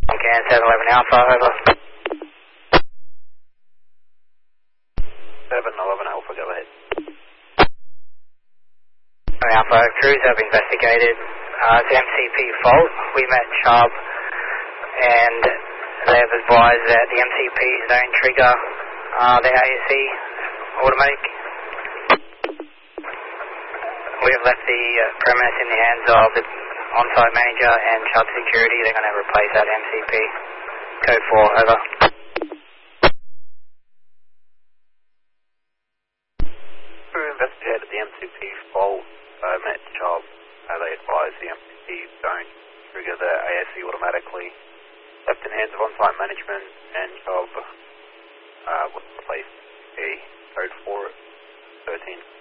Okay, 711 Alpha, over. 711 Alpha, go ahead. Alpha, crews have investigated the MCP fault. We met Chubb and they have advised that the MCPs don't trigger the ASE automatic. We have left the premise in the hands of the on-site manager and Chubb security. They're going to replace that MCP. Code 4, over. Crew investigated the MCP fault, met Chubb. They advised the MCPs don't trigger the ASE automatically. Left in hands of on-site management and Chubb was replaced. Code 4, 13.